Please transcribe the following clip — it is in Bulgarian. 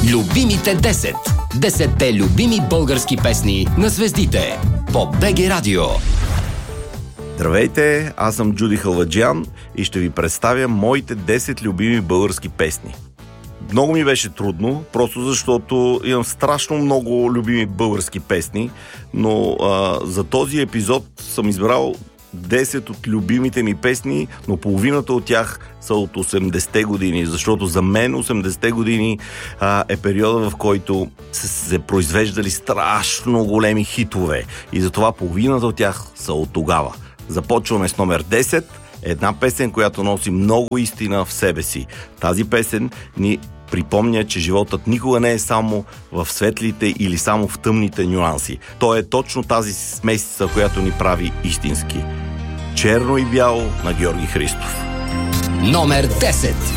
Любимите 10. 10-те любими български песни на звездите по БГ Радио. Здравейте, аз съм Джуди Халваджиян и ще ви представя моите 10 любими български песни. Много ми беше трудно, просто защото имам страшно много любими български песни, но за този епизод съм избрал 10 от любимите ми песни, но половината от тях са от 80-те години, защото за мен 80-те години е периода, в който са се произвеждали страшно големи хитове и затова половината от тях са от тогава. Започваме с номер 10, една песен, която носи много истина в себе си. Тази песен ни припомня, че животът никога не е само в светлите или само в тъмните нюанси. То е точно тази смесица, която ни прави истински. Черно и бяло на Георги Христов. Номер 10.